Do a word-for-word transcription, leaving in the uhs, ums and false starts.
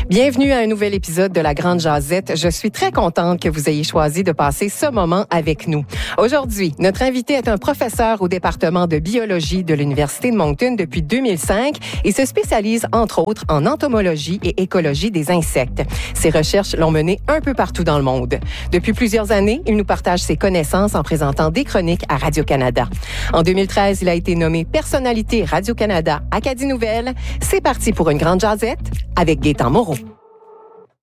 Bienvenue à un nouvel épisode de La Grande Jazette. Je suis très contente que vous ayez choisi de passer ce moment avec nous. Aujourd'hui, notre invité est un professeur au département de biologie de l'Université de Moncton depuis deux mille cinq et se spécialise entre autres en entomologie et écologie des insectes. Ses recherches l'ont mené un peu partout dans le monde. Depuis plusieurs années, il nous partage ses connaissances en présentant des chroniques à Radio-Canada. En deux mille treize, il a été nommé personnalité Radio-Canada Acadie Nouvelle. C'est parti pour une grande jazette avec Gaétan Moreau.